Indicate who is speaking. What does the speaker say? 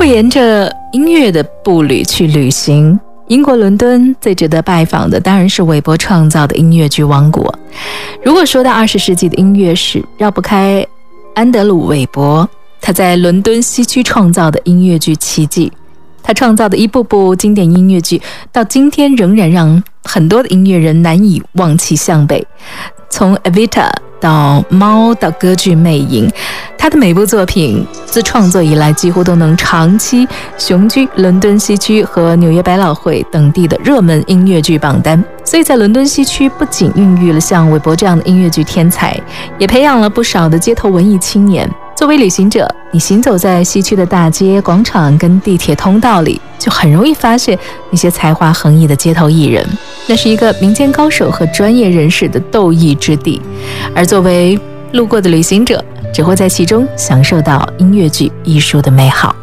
Speaker 1: 会沿着音乐的步履去旅行。英国伦敦最值得拜访的当然是韦伯创造的音乐剧王国。如果说到20世纪的音乐史，绕不开安德鲁·韦伯，他在伦敦西区创造的音乐剧奇迹。他创造的一部部经典音乐剧，到今天仍然让很多的音乐人难以望其项背。从 Evita 到猫到歌剧魅影，他的每部作品自创作以来几乎都能长期雄居伦敦西区和纽约百老汇等地的热门音乐剧榜单。所以在伦敦西区不仅孕育了像韦伯这样的音乐剧天才，也培养了不少的街头文艺青年。作为旅行者，你行走在西区的大街、广场跟地铁通道里，就很容易发现那些才华横溢的街头艺人。那是一个民间高手和专业人士的斗艺之地，而作为路过的旅行者，只会在其中享受到音乐剧艺术的美好。